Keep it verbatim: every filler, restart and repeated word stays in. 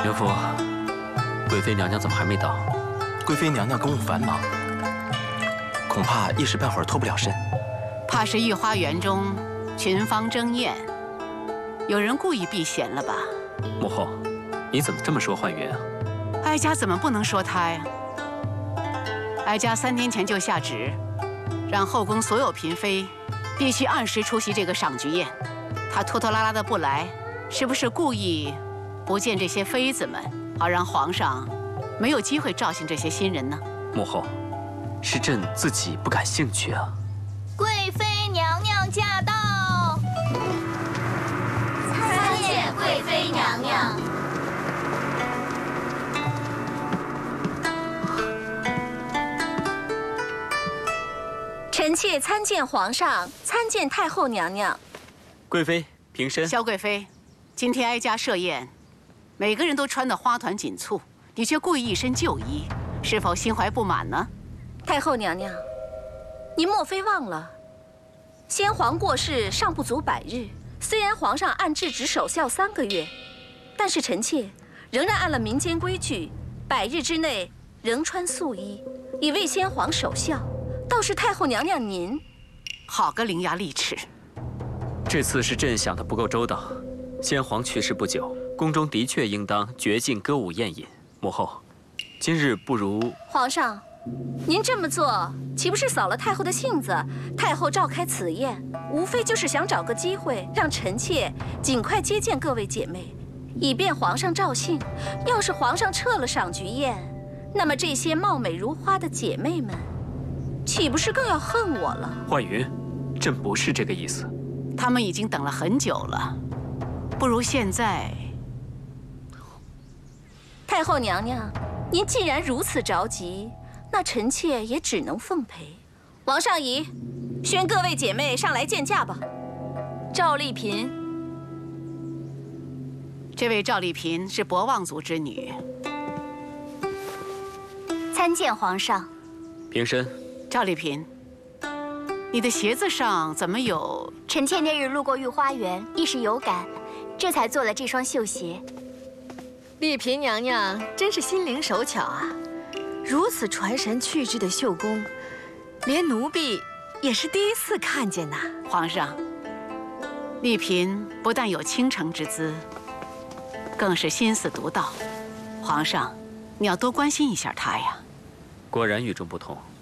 元福，贵妃娘娘怎么还没到？ 贵妃娘娘公务繁忙，恐怕一时半会儿脱不了身。 怕是御花园中群芳争艳，有人故意避嫌了吧？ 母后，你怎么这么说焕元啊？ 哀家怎么不能说他呀？哀家三天前就下旨，让后宫所有嫔妃必须按时出席这个赏菊宴。他拖拖拉拉的不来，是不是故意不见这些妃子们，好让皇上没有机会照应这些新人呢？ 母后，是朕自己不感兴趣啊。 贵妃娘娘驾到，参见贵妃娘娘。 臣妾参见皇上，参见太后娘娘。 贵妃平身。 萧贵妃，今天哀家设宴，每个人都穿得花团锦簇，你却故意一身旧衣，是否心怀不满呢？ 太后娘娘，您莫非忘了，先皇过世尚不足百日，虽然皇上按制止守孝三个月，但是臣妾仍然按了民间规矩，百日之内仍穿素衣，以为先皇守孝。倒是太后娘娘您， 好个伶牙俐齿！ 这次是朕想的不够周到。先皇去世不久，宫中的确应当绝禁歌舞宴饮。母后，今日不如…… 皇上，您这么做岂不是扫了太后的性子？太后召开此宴，无非就是想找个机会让臣妾尽快接见各位姐妹，以便皇上照幸。要是皇上撤了赏菊宴，那么这些貌美如花的姐妹们，岂不是更要恨我了？ 焕云，朕不是这个意思。 他们已经等了很久了，不如现在…… 太后娘娘，您既然如此着急，那臣妾也只能奉陪。王上仪，宣各位姐妹上来见驾吧。赵丽嫔， 这位赵丽嫔是博望族之女。 参见皇上。 平身。 赵丽嫔，你的鞋子上怎么有…… 臣妾那日路过御花园，一时有感，这才做了这双绣鞋。 丽嫔娘娘真是心灵手巧啊！如此传神趣致的绣工，连奴婢也是第一次看见呐。 皇上，丽嫔不但有倾城之姿，更是心思独到。皇上，你要多关心一下她呀。 果然与众不同。